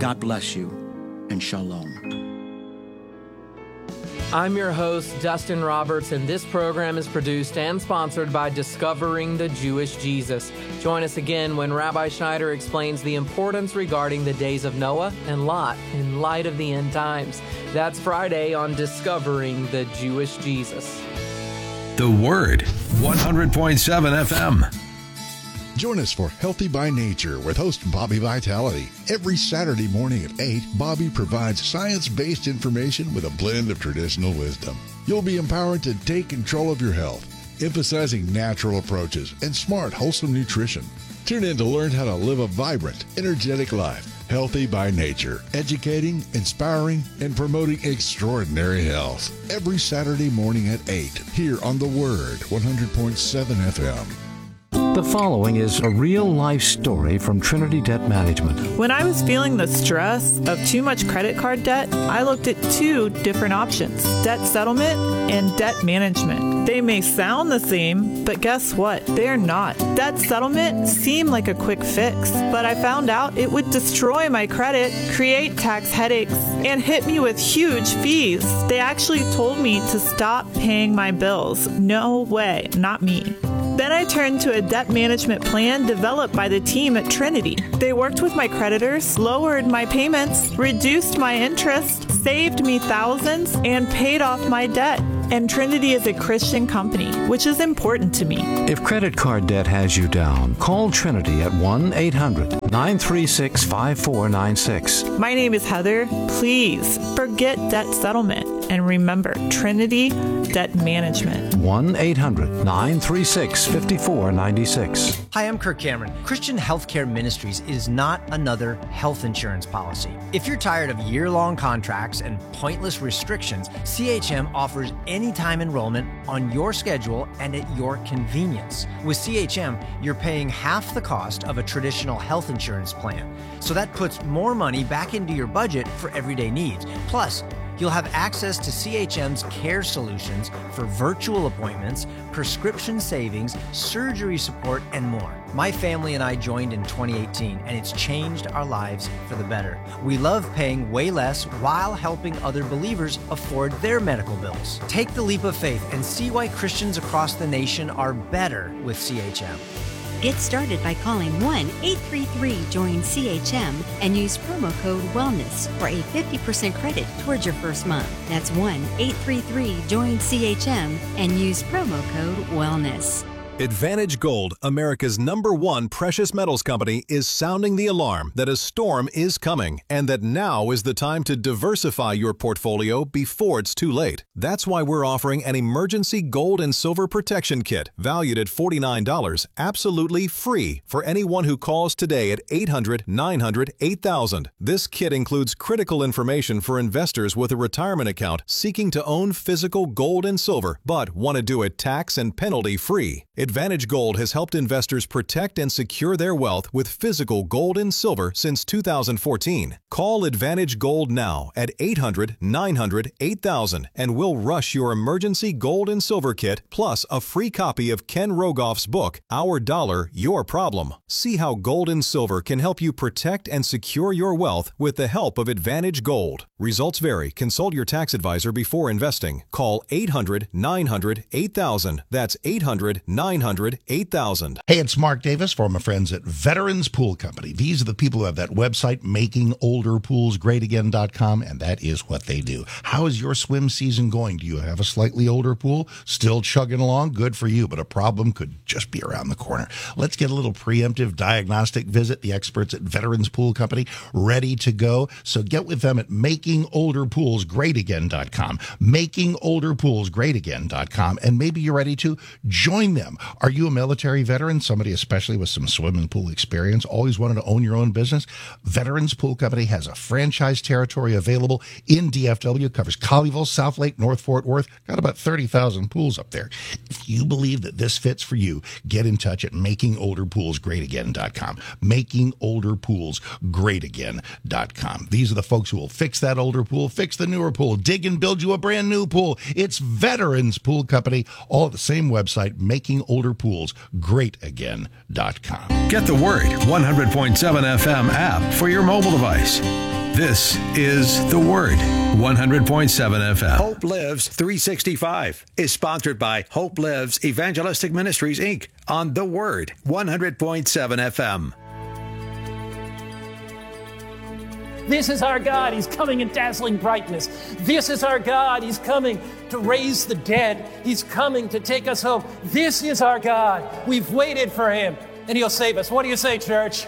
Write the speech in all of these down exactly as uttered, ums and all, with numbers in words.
God bless you, and shalom. I'm your host, Dustin Roberts, and this program is produced and sponsored by Discovering the Jewish Jesus. Join us again when Rabbi Schneider explains the importance regarding the days of Noah and Lot in light of the end times. That's Friday on Discovering the Jewish Jesus. The Word, one hundred point seven F M. Join us for Healthy by Nature with host Bobby Vitality. Every Saturday morning at eight, Bobby provides science-based information with a blend of traditional wisdom. You'll be empowered to take control of your health, emphasizing natural approaches and smart, wholesome nutrition. Tune in to learn how to live a vibrant, energetic life. Healthy by Nature, educating, inspiring, and promoting extraordinary health. Every Saturday morning at eight, here on The Word, one hundred point seven F M. The following is a real-life story from Trinity Debt Management. When I was feeling the stress of too much credit card debt, I looked at two different options, debt settlement and debt management. They may sound the same, but guess what? They're not. Debt settlement seemed like a quick fix, but I found out it would destroy my credit, create tax headaches, and hit me with huge fees. They actually told me to stop paying my bills. No way, not me. Then I turned to a debt management plan developed by the team at Trinity. They worked with my creditors, lowered my payments, reduced my interest, saved me thousands, and paid off my debt. And Trinity is a Christian company, which is important to me. If credit card debt has you down, call Trinity at one eight hundred nine three six five four nine six. My name is Heather. Please forget debt settlement and remember Trinity Debt Management. one eight hundred nine three six five four nine six. Hi, I'm Kirk Cameron. Christian Healthcare Ministries is not another health insurance policy. If you're tired of year-long contracts and pointless restrictions, C H M offers anytime enrollment on your schedule and at your convenience. With C H M, you're paying half the cost of a traditional health insurance plan. So that puts more money back into your budget for everyday needs. Plus, you'll have access to C H M's care solutions for virtual appointments, prescription savings, surgery support, and more. My family and I joined in twenty eighteen, and it's changed our lives for the better. We love paying way less while helping other believers afford their medical bills. Take the leap of faith and see why Christians across the nation are better with C H M. Get started by calling one eight three three join C H M and use promo code WELLNESS for a fifty percent credit towards your first month. That's one eight three three join C H M and use promo code WELLNESS. Advantage Gold, America's number one precious metals company, is sounding the alarm that a storm is coming and that now is the time to diversify your portfolio before it's too late. That's why we're offering an emergency gold and silver protection kit valued at forty-nine dollars, absolutely free for anyone who calls today at eight hundred nine hundred eight thousand. This kit includes critical information for investors with a retirement account seeking to own physical gold and silver, but want to do it tax and penalty free. Advantage Gold has helped investors protect and secure their wealth with physical gold and silver since two thousand fourteen. Call Advantage Gold now at eight hundred nine hundred eight thousand and we'll rush your emergency gold and silver kit plus a free copy of Ken Rogoff's book, Our Dollar, Your Problem. See how gold and silver can help you protect and secure your wealth with the help of Advantage Gold. Results vary. Consult your tax advisor before investing. Call eight hundred nine hundred eight thousand. That's eight hundred nine hundred eight thousand. Hey, it's Mark Davis for my friends at Veterans Pool Company. These are the people who have that website, making older pools great again dot com, and that is what they do. How is your swim season going? Do you have a slightly older pool? Still chugging along? Good for you, but a problem could just be around the corner. Let's get a little preemptive diagnostic visit. The experts at Veterans Pool Company ready to go. So get with them at making older pools great again dot com, making older pools great again dot com, and maybe you're ready to join them. Are you a military veteran, somebody especially with some swimming pool experience, always wanted to own your own business? Veterans Pool Company has a franchise territory available in D F W, covers Colleyville, South Lake, North Fort Worth, got about thirty thousand pools up there. If you believe that this fits for you, get in touch at making older pools great again dot com, making older pools great again dot com. These are the folks who will fix that older pool, fix the newer pool, dig and build you a brand new pool. It's Veterans Pool Company, all at the same website, making older pools great again dot com. Get the Word, one hundred point seven F M app for your mobile device. This is The Word, one hundred point seven F M. Hope Lives three sixty-five is sponsored by Hope Lives Evangelistic Ministries, Incorporated on The Word, one hundred point seven F M. This is our God. He's coming in dazzling brightness. This is our God. He's coming to raise the dead. He's coming to take us home. This is our God. We've waited for him, and he'll save us. What do you say, church?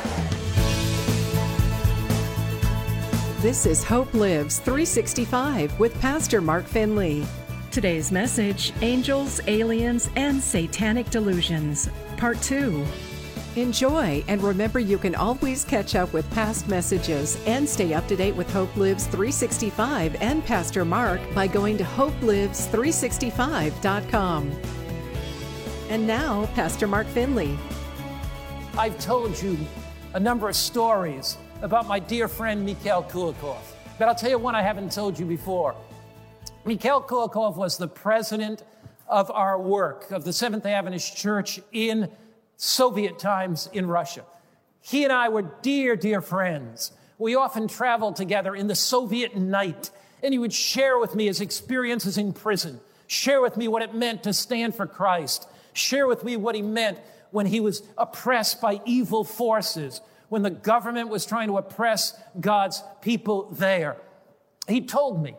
This is Hope Lives three sixty-five with Pastor Mark Finley. Today's message, Angels, Aliens, and Satanic Delusions, Part two. Enjoy, and remember you can always catch up with past messages and stay up to date with Hope Lives three sixty-five and Pastor Mark by going to hope lives three sixty-five dot com. And now, Pastor Mark Finley. I've told you a number of stories about my dear friend Mikhail Kulikov, but I'll tell you one I haven't told you before. Mikhail Kulikov was the president of our work, of the Seventh-day Adventist Church in Soviet times in Russia. He and I were dear, dear friends. We often traveled together in the Soviet night, and he would share with me his experiences in prison, share with me what it meant to stand for Christ, share with me what he meant when he was oppressed by evil forces, when the government was trying to oppress God's people there. He told me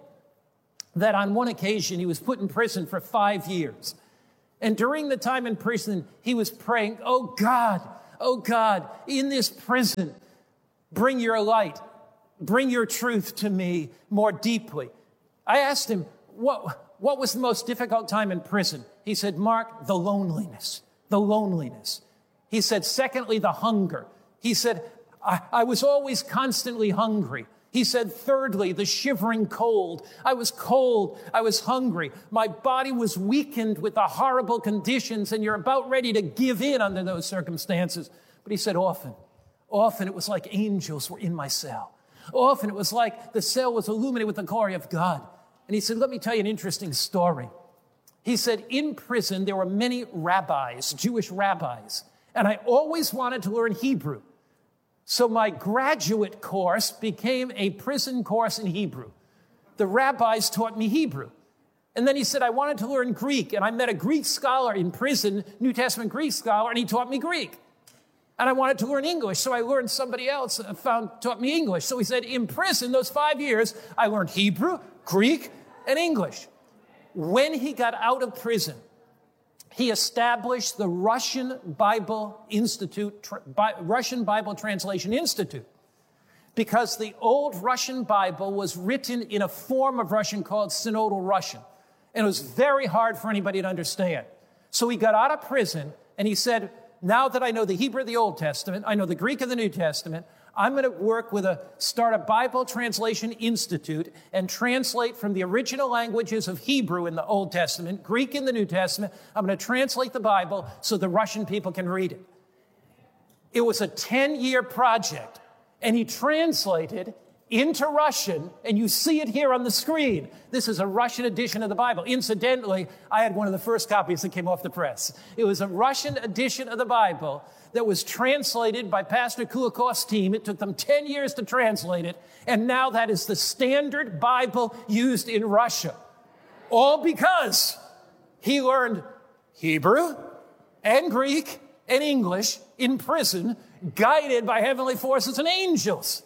that on one occasion he was put in prison for five years. And during the time in prison, he was praying, oh God, oh God, in this prison, bring your light, bring your truth to me more deeply. I asked him, what, what was the most difficult time in prison? He said, Mark, the loneliness, the loneliness. He said, secondly, the hunger. He said, I, I was always constantly hungry. He said, thirdly, the shivering cold. I was cold. I was hungry. My body was weakened with the horrible conditions, and you're about ready to give in under those circumstances. But he said, often, often it was like angels were in my cell. Often it was like the cell was illuminated with the glory of God. And he said, let me tell you an interesting story. He said, in prison, there were many rabbis, Jewish rabbis, and I always wanted to learn Hebrew. So my graduate course became a prison course in Hebrew. The rabbis taught me Hebrew. And then he said, I wanted to learn Greek. And I met a Greek scholar in prison, New Testament Greek scholar, and he taught me Greek. And I wanted to learn English, so I learned somebody else found taught me English. So he said, in prison, those five years, I learned Hebrew, Greek, and English. When he got out of prison, he established the Russian Bible Institute, Tr- Bi- Russian Bible Translation Institute, because the old Russian Bible was written in a form of Russian called Synodal Russian, and it was very hard for anybody to understand. So he got out of prison, and he said, now that I know the Hebrew of the Old Testament, I know the Greek of the New Testament, I'm going to work with a, start a Bible Translation Institute and translate from the original languages of Hebrew in the Old Testament, Greek in the New Testament. I'm going to translate the Bible so the Russian people can read it. It was a ten-year project, and he translated into Russian, and you see it here on the screen. This is a Russian edition of the Bible. Incidentally, I had one of the first copies that came off the press. It was a Russian edition of the Bible that was translated by Pastor Kulikov's team. It took them ten years to translate it, and now that is the standard Bible used in Russia. All because he learned Hebrew and Greek and English in prison, guided by heavenly forces and angels.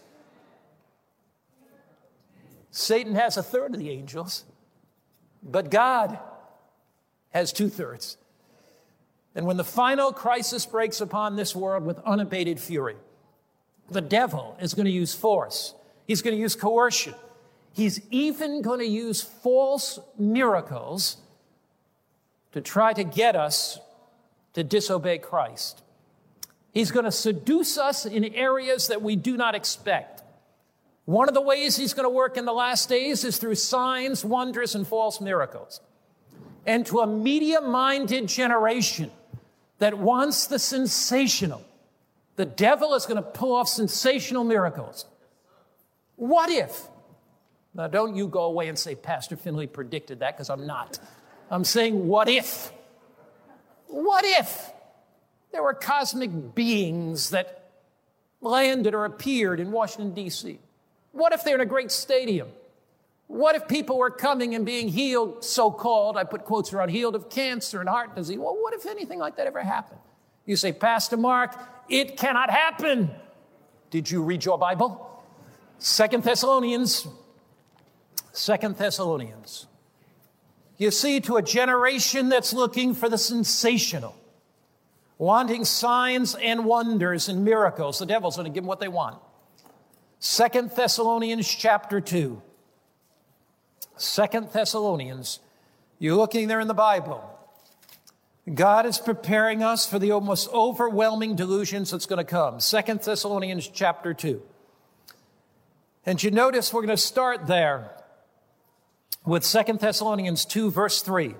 Satan has a third of the angels, but God has two-thirds. And when the final crisis breaks upon this world with unabated fury, the devil is going to use force. He's going to use coercion. He's even going to use false miracles to try to get us to disobey Christ. He's going to seduce us in areas that we do not expect. One of the ways he's going to work in the last days is through signs, wonders, and false miracles. And to a media-minded generation that wants the sensational, the devil is going to pull off sensational miracles. What if? Now, don't you go away and say, Pastor Finley predicted that, because I'm not. I'm saying, what if? What if there were cosmic beings that landed or appeared in Washington, D C? What if they're in a great stadium? What if people were coming and being healed, so-called, I put quotes around, healed of cancer and heart disease? Well, what if anything like that ever happened? You say, Pastor Mark, it cannot happen. Did you read your Bible? Second Thessalonians. Second Thessalonians. You see, to a generation that's looking for the sensational, wanting signs and wonders and miracles, the devil's going to give them what they want. Second Thessalonians chapter two. Second Thessalonians. You're looking there in the Bible. God is preparing us for the almost overwhelming delusions that's going to come. Second Thessalonians chapter two. And you notice we're going to start there with Second Thessalonians two, verse three.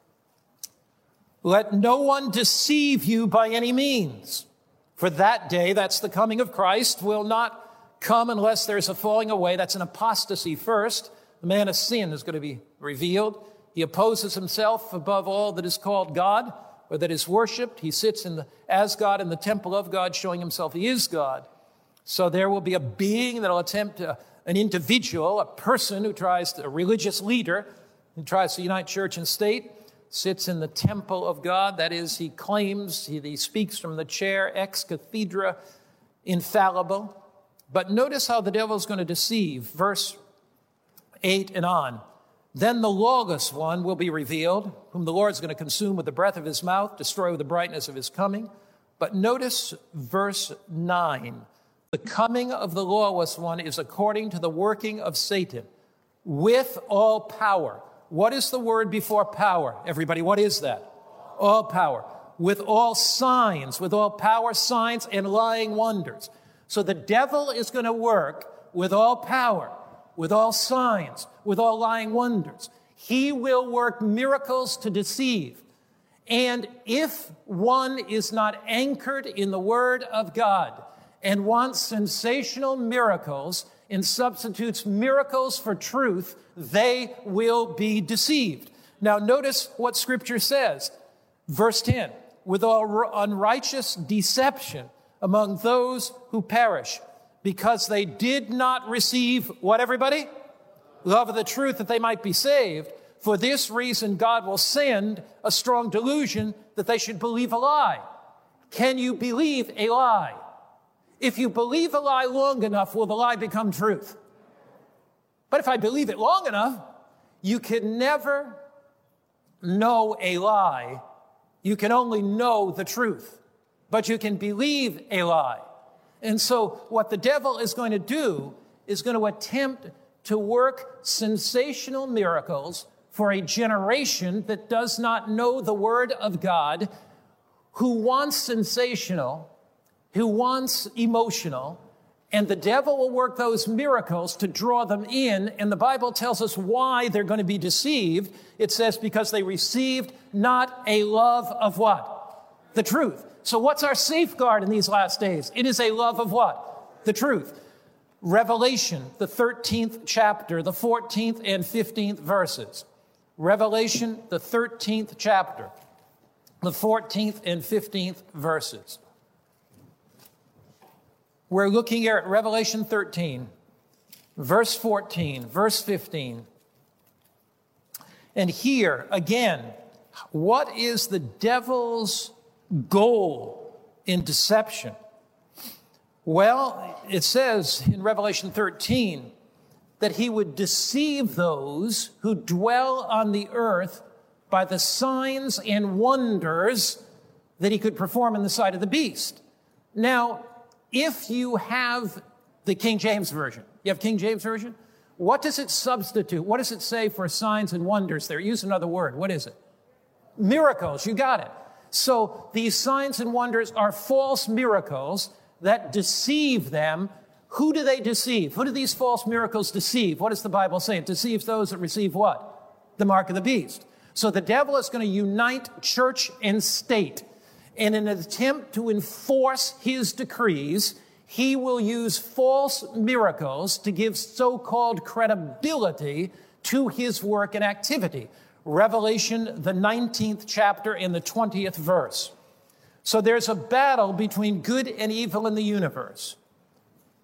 Let no one deceive you by any means, for that day, that's the coming of Christ, will not come unless there's a falling away. That's an apostasy first. The man of sin is going to be revealed. He opposes himself above all that is called God or that is worshiped. He sits in the, as God in the temple of God, showing himself he is God. So there will be a being that will attempt to, an individual, a person who tries to, a religious leader who tries to unite church and state, sits in the temple of God. That is, he claims, he, he speaks from the chair, ex cathedra, infallible. But notice how the devil is going to deceive. Verse eight and on. Then the lawless one will be revealed, whom the Lord is going to consume with the breath of his mouth, destroy with the brightness of his coming. But notice verse nine. The coming of the lawless one is according to the working of Satan with all power. What is the word before power? Everybody, what is that? All power. With all signs, with all power, signs, and lying wonders. So the devil is going to work with all power, with all signs, with all lying wonders. He will work miracles to deceive. And if one is not anchored in the Word of God and wants sensational miracles and substitutes miracles for truth, they will be deceived. Now notice what Scripture says. Verse ten, with all unrighteous deception among those who perish, because they did not receive, what everybody? Love of the truth, that they might be saved. For this reason, God will send a strong delusion that they should believe a lie. Can you believe a lie? If you believe a lie long enough, will the lie become truth? But if I believe it long enough, you can never know a lie. You can only know the truth. But you can believe a lie. And so what the devil is going to do is going to attempt to work sensational miracles for a generation that does not know the Word of God, who wants sensational, who wants emotional, and the devil will work those miracles to draw them in, and the Bible tells us why they're going to be deceived. It says, because they received not a love of what? The truth. So what's our safeguard in these last days? It is a love of what? The truth. Revelation, the thirteenth chapter, the fourteenth and fifteenth verses. Revelation, the thirteenth chapter, the fourteenth and fifteenth verses. We're looking here at Revelation thirteen, verse fourteen, verse fifteen. And here, again, what is the devil's goal in deception? Well, it says in Revelation thirteen that he would deceive those who dwell on the earth by the signs and wonders that he could perform in the sight of the beast. Now, if you have the King James Version, you have King James Version? What does it substitute? What does it say for signs and wonders there? Use another word. What is it? Miracles. You got it. So these signs and wonders are false miracles that deceive them. Who do they deceive? Who do these false miracles deceive? What does the Bible say? It deceives those that receive what? The mark of the beast. So the devil is going to unite church and state. In an attempt to enforce his decrees, he will use false miracles to give so-called credibility to his work and activity. Revelation, the nineteenth chapter and the twentieth verse. So there's a battle between good and evil in the universe.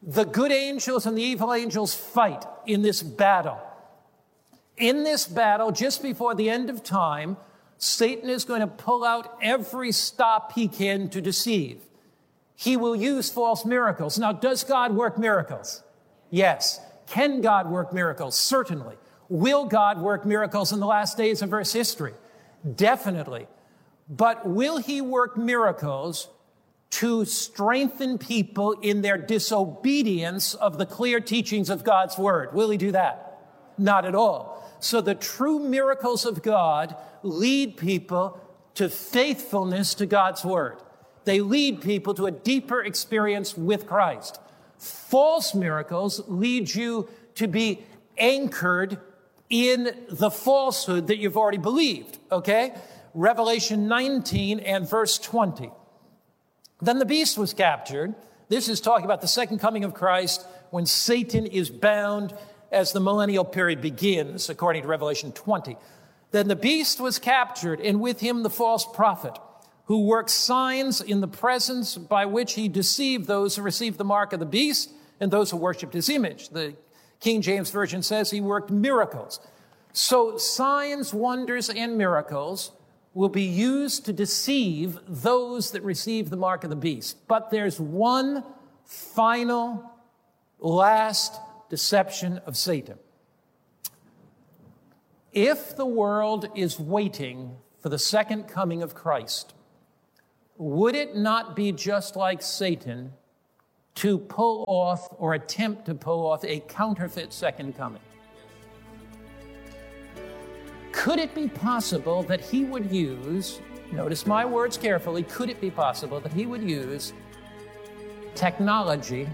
The good angels and the evil angels fight in this battle. In this battle, just before the end of time, Satan is going to pull out every stop he can to deceive. He will use false miracles. Now, does God work miracles? Yes. Can God work miracles? Certainly. Will God work miracles in the last days of Earth's history? Definitely. But will he work miracles to strengthen people in their disobedience of the clear teachings of God's word? Will he do that? Not at all. So the true miracles of God lead people to faithfulness to God's word. They lead people to a deeper experience with Christ. False miracles lead you to be anchored in the falsehood that you've already believed, okay? Revelation nineteen and verse twenty. Then the beast was captured. This is talking about the second coming of Christ when Satan is bound as the millennial period begins, according to Revelation twenty. Then the beast was captured, and with him the false prophet, who worked signs in the presence by which he deceived those who received the mark of the beast and those who worshiped his image. The King James Version says he worked miracles. So signs, wonders, and miracles will be used to deceive those that receive the mark of the beast. But there's one final, last deception of Satan. If the world is waiting for the second coming of Christ, would it not be just like Satan to pull off or attempt to pull off a counterfeit second coming? Could it be possible that he would use, notice my words carefully, could it be possible that he would use technology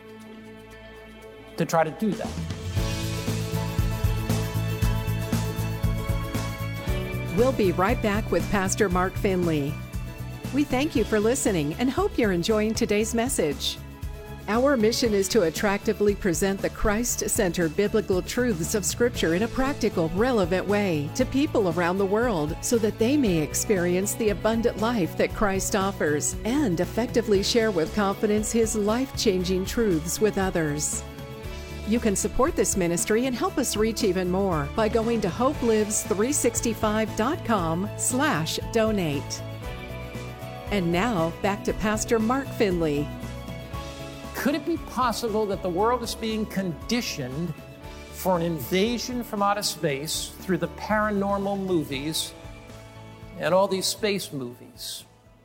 to try to do that? We'll be right back with Pastor Mark Finley. We thank you for listening and hope you're enjoying today's message. Our mission is to attractively present the Christ-centered biblical truths of Scripture in a practical, relevant way to people around the world so that they may experience the abundant life that Christ offers and effectively share with confidence His life-changing truths with others. You can support this ministry and help us reach even more by going to hope lives three sixty-five dot com slash donate. And now, back to Pastor Mark Finley. Could it be possible that the world is being conditioned for an invasion from outer space through the paranormal movies and all these space movies?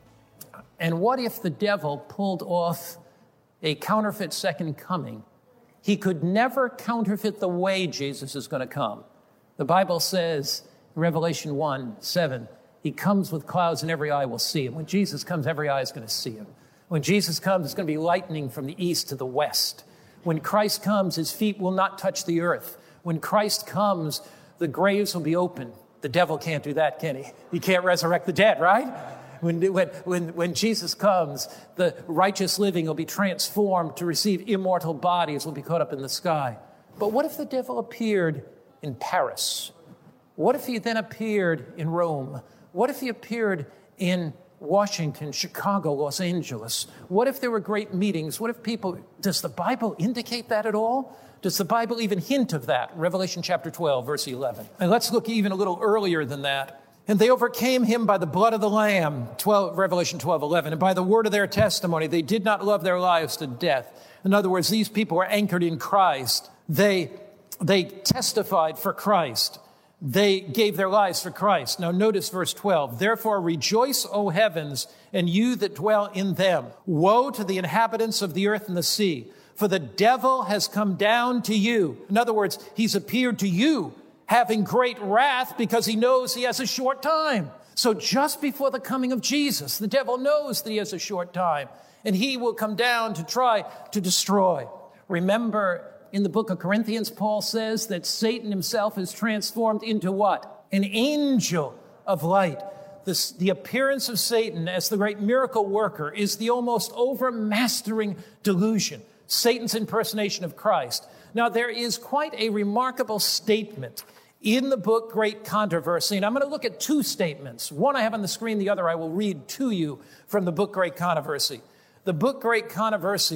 And what if the devil pulled off a counterfeit second coming? He could never counterfeit the way Jesus is going to come. The Bible says, in Revelation one seven, he comes with clouds and every eye will see him. When Jesus comes, every eye is going to see him. When Jesus comes, it's going to be lightning from the east to the west. When Christ comes, his feet will not touch the earth. When Christ comes, the graves will be open. The devil can't do that, can he? He can't resurrect the dead, right? When, when, when, when Jesus comes, the righteous living will be transformed to receive immortal bodies, will be caught up in the sky. But what if the devil appeared in Paris? What if he then appeared in Rome? What if he appeared in Washington, Chicago, Los Angeles? What if there were great meetings? What if people, does the Bible indicate that at all? Does the Bible even hint of that? Revelation chapter twelve, verse eleven. And let's look even a little earlier than that. And they overcame him by the blood of the Lamb, twelve, Revelation twelve, eleven, and by the word of their testimony. They did not love their lives to death. In other words, these people were anchored in Christ. They, they testified for Christ. They gave their lives for Christ. Now notice verse twelve. Therefore rejoice, O heavens, and you that dwell in them. Woe to the inhabitants of the earth and the sea, for the devil has come down to you. In other words, he's appeared to you, having great wrath because he knows he has a short time. So just before the coming of Jesus, the devil knows that he has a short time, and he will come down to try to destroy. Remember, in the book of Corinthians, Paul says that Satan himself is transformed into what? An angel of light. This, the appearance of Satan as the great miracle worker is the almost overmastering delusion, Satan's impersonation of Christ. Now, there is quite a remarkable statement in the book Great Controversy, and I'm going to look at two statements. One I have on the screen, the other I will read to you from the book Great Controversy. The book Great Controversy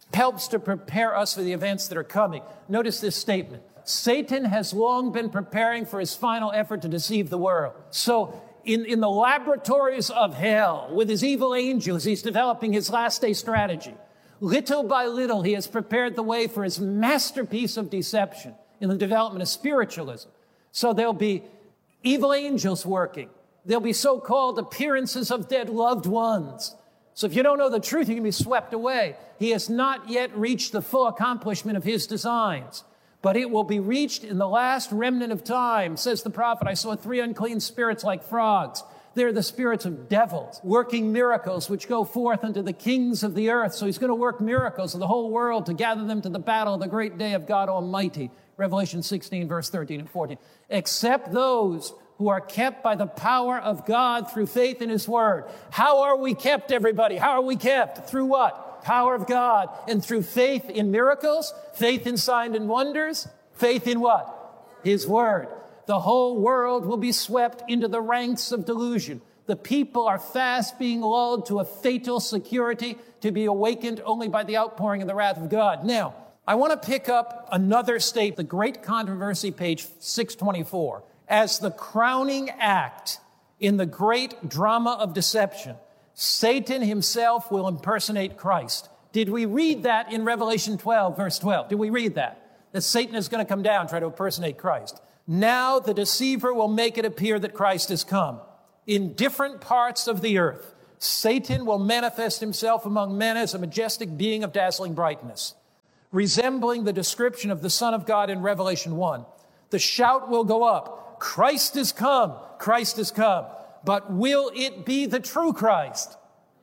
helps to prepare us for the events that are coming. Notice this statement. Satan has long been preparing for his final effort to deceive the world. So in, in the laboratories of hell, with his evil angels, he's developing his last day strategy. Little by little, he has prepared the way for his masterpiece of deception in the development of spiritualism. So there'll be evil angels working. There'll be so-called appearances of dead loved ones. So if you don't know the truth, you can be swept away. He has not yet reached the full accomplishment of his designs, but it will be reached in the last remnant of time. Says the prophet, I saw three unclean spirits like frogs. They're the spirits of devils, working miracles which go forth unto the kings of the earth. So he's going to work miracles of the whole world to gather them to the battle of the great day of God Almighty. Revelation sixteen, verse thirteen and fourteen. Except those who are kept by the power of God through faith in his word. How are we kept, everybody? How are we kept? Through what? Power of God. And through faith in miracles, faith in signs and wonders, faith in what? His word. The whole world will be swept into the ranks of delusion. The people are fast being lulled to a fatal security to be awakened only by the outpouring of the wrath of God. Now, I want to pick up another statement, the Great Controversy, page six twenty-four. As the crowning act in the great drama of deception, Satan himself will impersonate Christ. Did we read that in Revelation twelve, verse twelve? Did we read that? That Satan is going to come down and try to impersonate Christ. Now the deceiver will make it appear that Christ has come. In different parts of the earth, Satan will manifest himself among men as a majestic being of dazzling brightness, resembling the description of the Son of God in Revelation one. The shout will go up, Christ is come, Christ is come. But will it be the true Christ?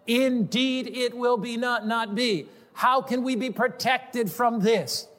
Indeed, it will be not, not be. How can we be protected from this?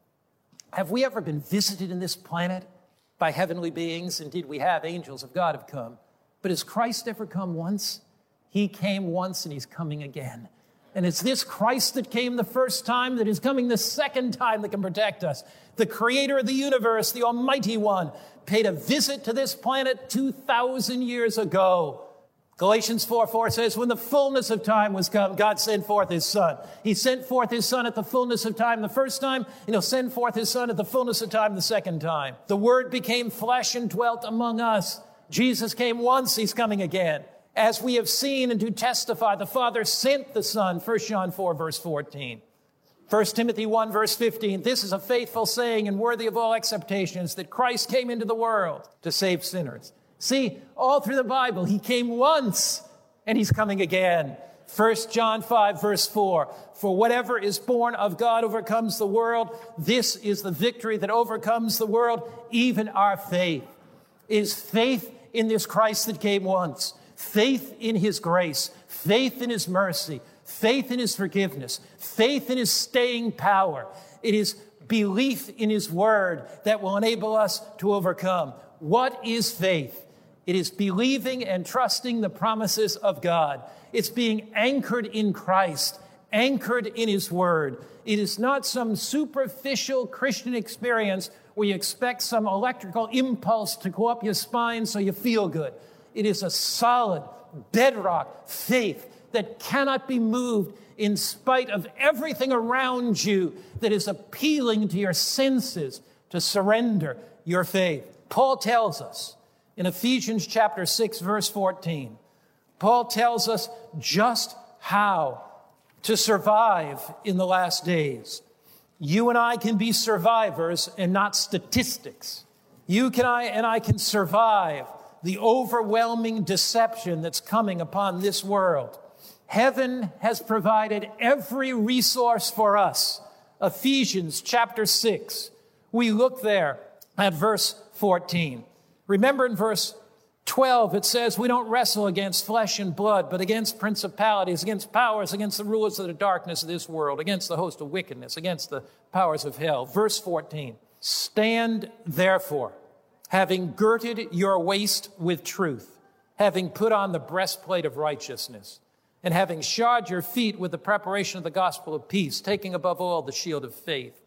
Have we ever been visited in this planet by heavenly beings? Indeed, we have. Angels of God have come. But has Christ ever come once? He came once and he's coming again. And it's this Christ that came the first time that is coming the second time that can protect us. The creator of the universe, the Almighty One, paid a visit to this planet two thousand years ago. Galatians four four says, when the fullness of time was come, God sent forth his Son. He sent forth his Son at the fullness of time the first time, and he'll send forth his Son at the fullness of time the second time. The Word became flesh and dwelt among us. Jesus came once, he's coming again. As we have seen and do testify, the Father sent the Son, First John four, verse fourteen. First Timothy one, verse fifteen, this is a faithful saying and worthy of all acceptations, that Christ came into the world to save sinners. See, all through the Bible, he came once and he's coming again. First John five, verse four, for whatever is born of God overcomes the world. This is the victory that overcomes the world, even our faith. Is faith in this Christ that came once, faith in his grace, faith in his mercy, faith in his forgiveness, faith in his staying power. It is belief in his word that will enable us to overcome. What is faith? It is believing and trusting the promises of God. It's being anchored in Christ, anchored in his word. It is not some superficial Christian experience where you expect some electrical impulse to go up your spine so you feel good. It is a solid bedrock faith that cannot be moved in spite of everything around you that is appealing to your senses to surrender your faith. Paul tells us in Ephesians chapter six, verse fourteen, Paul tells us just how to survive in the last days. You and I can be survivors and not statistics. You can I and I can survive the overwhelming deception that's coming upon this world. Heaven has provided every resource for us. Ephesians chapter six. We look there at verse fourteen. Remember in verse twelve, it says, we don't wrestle against flesh and blood, but against principalities, against powers, against the rulers of the darkness of this world, against the host of wickedness, against the powers of hell. Verse fourteen, stand therefore, having girded your waist with truth, having put on the breastplate of righteousness, and having shod your feet with the preparation of the gospel of peace, taking above all the shield of faith.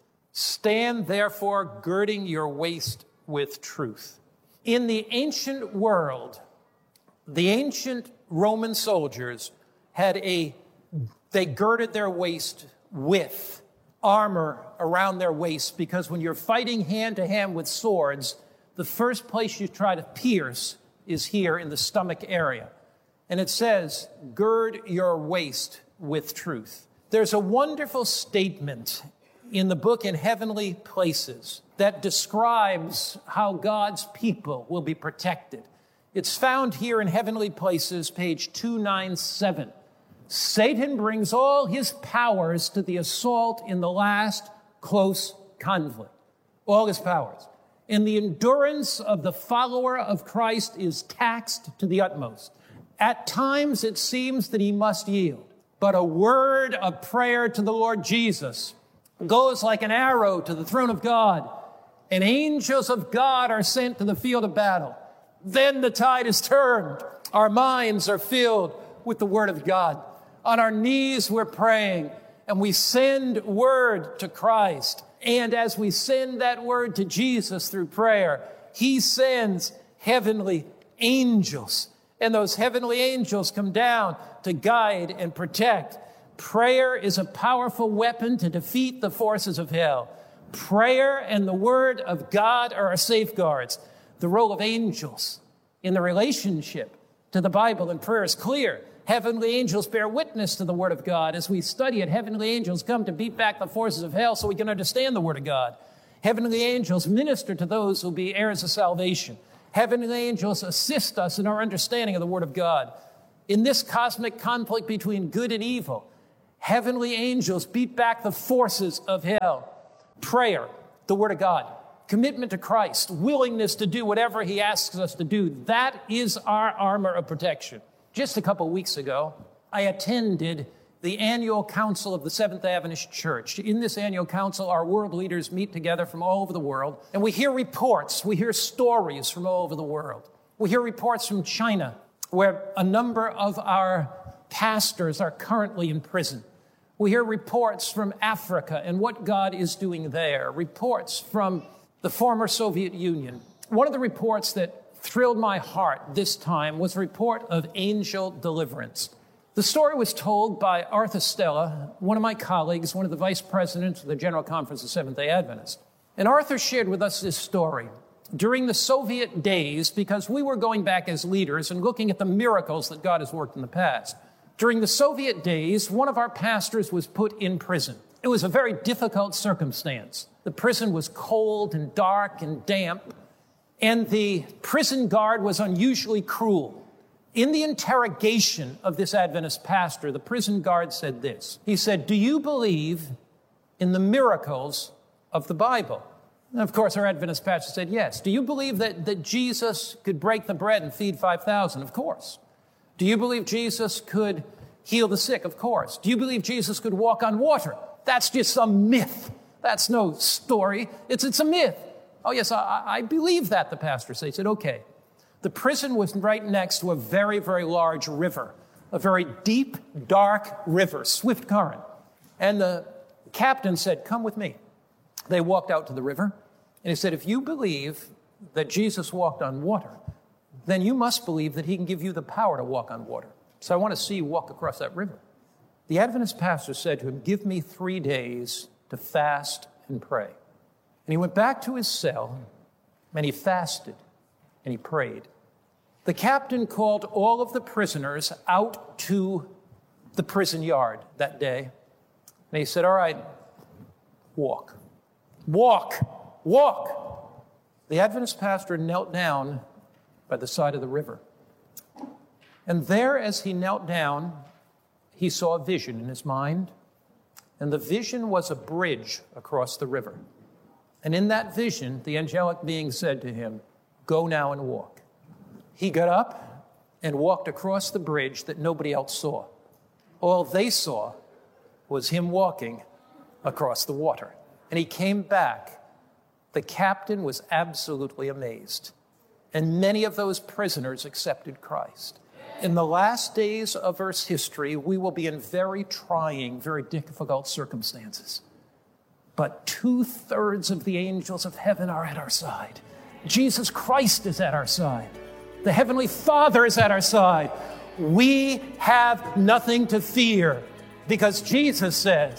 Stand therefore, girding your waist with truth. In the ancient world, the ancient Roman soldiers had a, they girded their waist with armor around their waist, because when you're fighting hand to hand with swords, the first place you try to pierce is here in the stomach area. And it says, gird your waist with truth. There's a wonderful statement in the book In Heavenly Places that describes how God's people will be protected. It's found here in Heavenly Places, page two ninety-seven. Satan brings all his powers to the assault in the last close conflict. All his powers. And the endurance of the follower of Christ is taxed to the utmost. At times it seems that he must yield. But a word of prayer to the Lord Jesus goes like an arrow to the throne of God, and angels of God are sent to the field of battle. Then the tide is turned. Our minds are filled with the word of God. On our knees we're praying, and we send word to Christ. And as we send that word to Jesus through prayer, he sends heavenly angels. And those heavenly angels come down to guide and protect. Prayer is a powerful weapon to defeat the forces of hell. Prayer and the word of God are our safeguards. The role of angels in the relationship to the Bible and prayer is clear. Heavenly angels bear witness to the word of God. As we study it, heavenly angels come to beat back the forces of hell so we can understand the word of God. Heavenly angels minister to those who will be heirs of salvation. Heavenly angels assist us in our understanding of the word of God. In this cosmic conflict between good and evil, heavenly angels beat back the forces of hell. Prayer, the word of God, commitment to Christ, willingness to do whatever he asks us to do, that is our armor of protection. Just a couple weeks ago, I attended the annual council of the Seventh Adventist Church. In this annual council, our world leaders meet together from all over the world, and we hear reports, we hear stories from all over the world. We hear reports from China, where a number of our pastors are currently in prison. We hear reports from Africa and what God is doing there, reports from the former Soviet Union. One of the reports that thrilled my heart this time was a report of angel deliverance. The story was told by Arthur Stella, one of my colleagues, one of the vice presidents of the General Conference of Seventh-day Adventists. And Arthur shared with us this story. During the Soviet days, because we were going back as leaders and looking at the miracles that God has worked in the past, during the Soviet days, one of our pastors was put in prison. It was a very difficult circumstance. The prison was cold and dark and damp, and the prison guard was unusually cruel. In the interrogation of this Adventist pastor, the prison guard said this. He said, "Do you believe in the miracles of the Bible?" And of course, our Adventist pastor said, yes. "Do you believe that, that Jesus could break the bread and feed five thousand? Of course. Do you believe Jesus could heal the sick? Of course. Do you believe Jesus could walk on water? That's just some myth. That's no story. It's, it's a myth. Oh, yes, I, I believe that, the pastor said. He said, okay. The prison was right next to a very, very large river, a very deep, dark river, swift current. And the captain said, "Come with me." They walked out to the river, and he said, "If you believe that Jesus walked on water, then you must believe that he can give you the power to walk on water. So I want to see you walk across that river." The Adventist pastor said to him, "Give me three days to fast and pray." And he went back to his cell, and he fasted, and he prayed. The captain called all of the prisoners out to the prison yard that day, and he said, "All right, walk, walk, walk." The Adventist pastor knelt down by the side of the river. And there, as he knelt down, he saw a vision in his mind. And the vision was a bridge across the river. And in that vision, the angelic being said to him, "Go now and walk." He got up and walked across the bridge that nobody else saw. All they saw was him walking across the water. And he came back. The captain was absolutely amazed. And many of those prisoners accepted Christ. In the last days of Earth's history, we will be in very trying, very difficult circumstances. But two-thirds of the angels of heaven are at our side. Jesus Christ is at our side. The Heavenly Father is at our side. We have nothing to fear because Jesus says,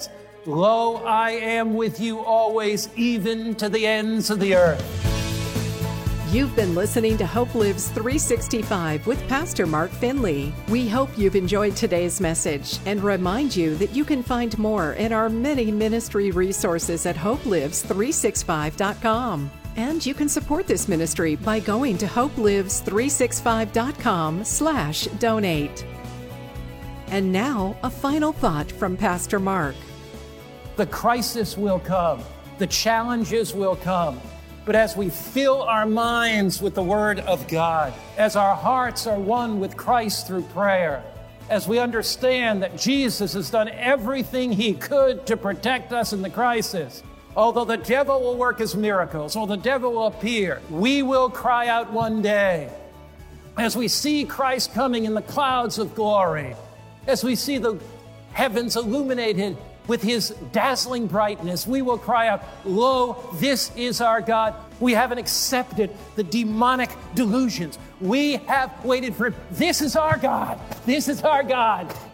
Lo, I am with you always, even to the ends of the earth. You've been listening to Hope Lives three sixty-five with Pastor Mark Finley. We hope you've enjoyed today's message and remind you that you can find more in our many ministry resources at hope lives three sixty-five dot com. And you can support this ministry by going to hope lives three sixty-five dot com slash donate. And now, a final thought from Pastor Mark. The crisis will come. The challenges will come. But as we fill our minds with the Word of God, as our hearts are one with Christ through prayer, as we understand that Jesus has done everything He could to protect us in the crisis, although the devil will work his miracles, or the devil will appear, we will cry out one day. As we see Christ coming in the clouds of glory, as we see the heavens illuminated with His dazzling brightness, we will cry out, lo, this is our God. We haven't accepted the demonic delusions. We have waited for Him. This is our God. This is our God.